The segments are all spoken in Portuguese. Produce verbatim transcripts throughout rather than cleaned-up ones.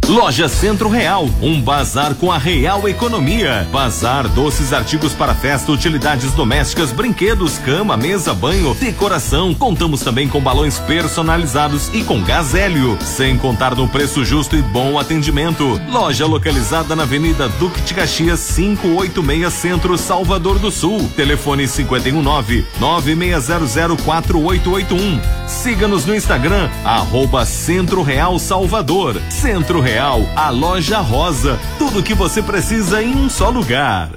Loja Centro Real, um bazar com a real economia. Bazar, doces, artigos para festa, utilidades domésticas, brinquedos, cama, mesa, banho, decoração. Contamos também com balões personalizados e com gás hélio, sem contar no preço justo e bom atendimento. Loja localizada na Avenida Duque de Caxias, quinhentos e oitenta e seis, Centro, Salvador do Sul. Telefone cinco um nove, nove seis zero zero, quatro oito oito um. Siga-nos no Instagram, arroba Centro Real Salvador. Centro Real, a loja rosa. Tudo o que você precisa em um só lugar.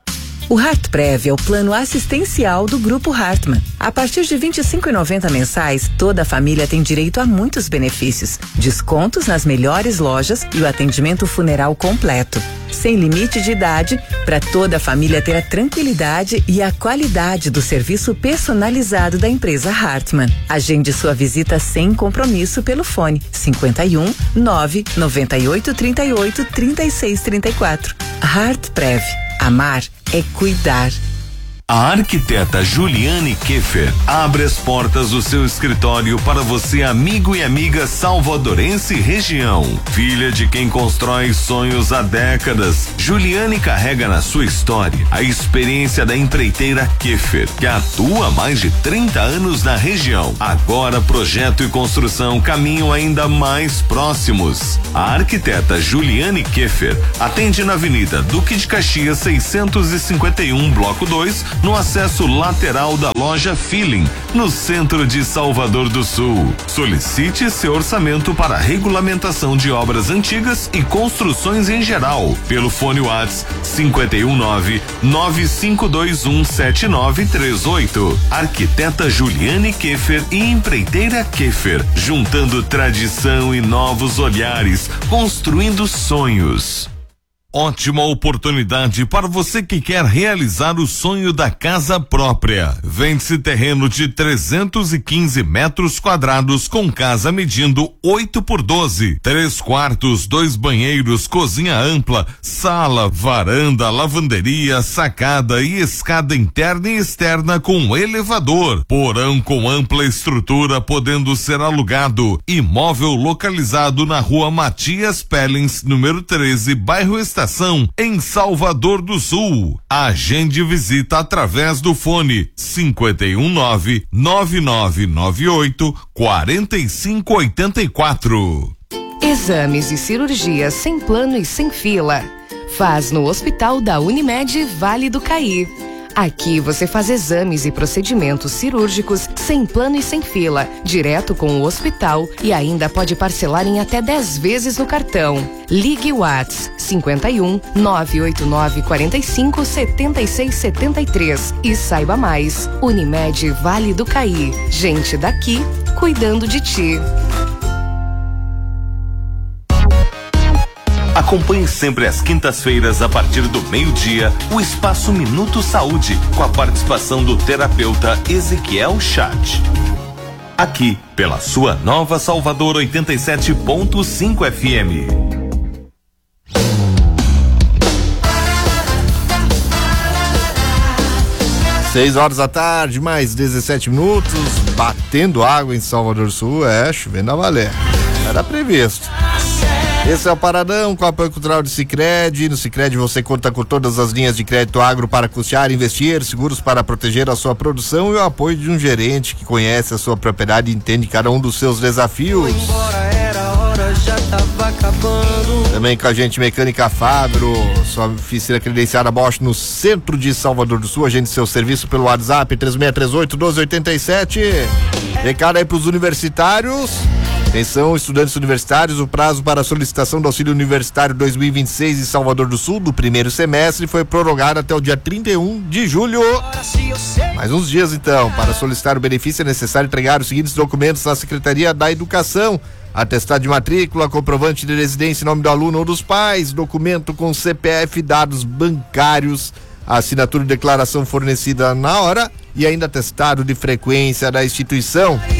O HeartPrev é o plano assistencial do Grupo Hartmann. A partir de vinte e cinco reais e noventa centavos mensais, toda a família tem direito a muitos benefícios. Descontos nas melhores lojas e o atendimento funeral completo. Sem limite de idade, para toda a família ter a tranquilidade e a qualidade do serviço personalizado da empresa Hartmann. Agende sua visita sem compromisso pelo fone cinco um, nove nove oito, trinta e oito, trinta e seis, trinta e quatro. HeartPrev. Amar é cuidar. A arquiteta Juliane Keffer abre as portas do seu escritório para você, amigo e amiga salvadorense e região. Filha de quem constrói sonhos há décadas, Juliane carrega na sua história a experiência da empreiteira Keffer, que atua há mais de trinta anos na região. Agora projeto e construção caminham ainda mais próximos. A arquiteta Juliane Keffer atende na Avenida Duque de Caxias seiscentos e cinquenta e um, bloco dois, no acesso lateral da loja Feeling, no centro de Salvador do Sul. Solicite seu orçamento para regulamentação de obras antigas e construções em geral, pelo fone WhatsApp cinco um nove, nove cinco dois um, sete nove três oito. Arquiteta Juliane Keffer e empreiteira Keffer, juntando tradição e novos olhares, construindo sonhos. Ótima oportunidade para você que quer realizar o sonho da casa própria. Vende-se terreno de trezentos e quinze metros quadrados com casa medindo oito por doze, três quartos, dois banheiros, cozinha ampla, sala, varanda, lavanderia, sacada e escada interna e externa com elevador. Porão com ampla estrutura podendo ser alugado. Imóvel localizado na Rua Matias Pellens, número treze, bairro Estação, em Salvador do Sul. Agende visita através do fone cinco um nove, nove nove nove oito, quatro cinco oito quatro. Exames e cirurgias sem plano e sem fila. Faz no Hospital da Unimed Vale do Caí. Aqui você faz exames e procedimentos cirúrgicos sem plano e sem fila, direto com o hospital e ainda pode parcelar em até dez vezes no cartão. Ligue WhatsApp cinco um, nove oito nove, quatro cinco, sete seis sete três e saiba mais. Unimed Vale do Caí. Gente daqui cuidando de ti. Acompanhe sempre às quintas-feiras, a partir do meio-dia, o Espaço Minuto Saúde, com a participação do terapeuta Ezequiel Chat. Aqui, pela sua Nova Salvador oitenta e sete ponto cinco F M. Seis horas da tarde, mais dezessete minutos, batendo água em Salvador do Sul, é, chovendo a valer. Era previsto. Esse é o Paradão, com apoio cultural de Sicredi. No Sicredi você conta com todas as linhas de crédito agro para custear, investir, seguros para proteger a sua produção e o apoio de um gerente que conhece a sua propriedade e entende cada um dos seus desafios. Também com a gente Mecânica Fagro, sua oficina credenciada Bosch no centro de Salvador do Sul. Agende seu serviço pelo WhatsApp três seis três oito, um dois oito sete. Recado aí pros universitários. Atenção, estudantes universitários, o prazo para a solicitação do auxílio universitário dois mil e vinte e seis em Salvador do Sul, do primeiro semestre, foi prorrogado até o dia trinta e um de julho. Mais uns dias então. Para solicitar o benefício é necessário entregar os seguintes documentos na Secretaria da Educação: atestado de matrícula, comprovante de residência em nome do aluno ou dos pais, documento com C P F, dados bancários, assinatura e declaração fornecida na hora e ainda atestado de frequência da instituição.